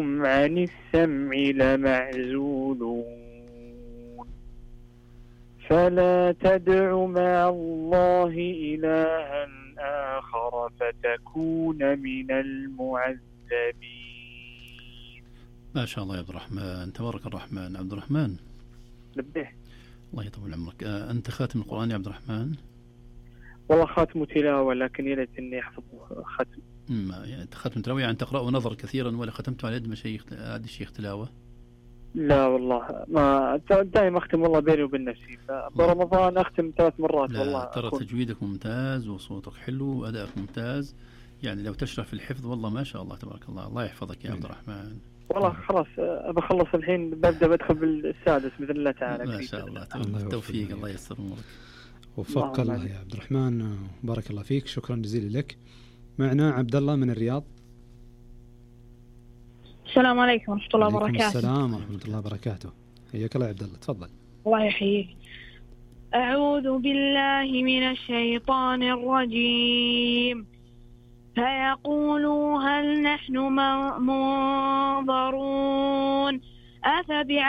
عن السمع لمعزولون فلا تدع مع الله إلها آخر فتكون من المعذبين. ما شاء الله يا عبد الرحمن، تبارك الرحمن. عبد الرحمن لبيه. الله يطول عمرك. أنت خاتم القرآن يا عبد الرحمن؟ والله خاتم تلاوة، لكن يا ليت إني أحفظ ختم. يعني ختم تلاوة يعني تقرأ نظر كثيرا ولا ختمت على يد مشايخ هذا الشيخ تلاوة؟ لا والله ما دائما أختم والله بيني وبين نفسي، فرمضان أختم 3 مرات. والله ترى تجويدك ممتاز وصوتك حلو وأدائك ممتاز، يعني لو تشرح في الحفظ والله ما شاء الله تبارك الله. الله يحفظك يا عبد الرحمن. والله خلاص بخلص الحين، بدخل بالسادس بإذن الله تعالى. ما شاء الله، التوفيق. الله ييسر أمورك. وفق الله يا عبد الرحمن، بارك الله فيك، شكرا جزيلا لك. معنا عبد الله من الرياض. السلام عليكم ورحمة الله وبركاته. السلام ورحمة الله وبركاته. حياك الله يا عبد الله، تفضل. الله يحييك. أعوذ بالله من الشيطان الرجيم. فيقولوا هل نحن منظرون